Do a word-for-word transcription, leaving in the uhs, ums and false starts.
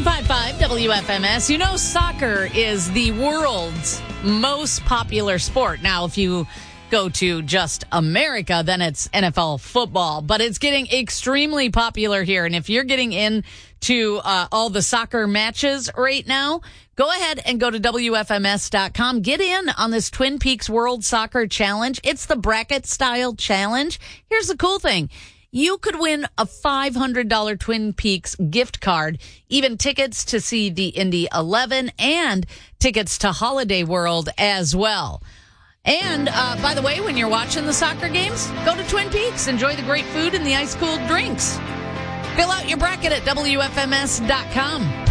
ninety-five point five W F M S. You know, soccer is the world's most popular sport. Now, if you go to just America, then it's N F L football. But it's getting extremely popular here. And if you're getting into uh, all the soccer matches right now, go ahead and go to W F M S dot com. Get in on this Twin Peaks World Soccer Challenge. It's the bracket-style challenge. Here's the cool thing. You could win a five hundred dollars Twin Peaks gift card, even tickets to see the Indy eleven, and tickets to Holiday World as well. And, uh, by the way, when you're watching the soccer games, go to Twin Peaks. Enjoy the great food and the ice-cooled drinks. Fill out your bracket at W F M S dot com.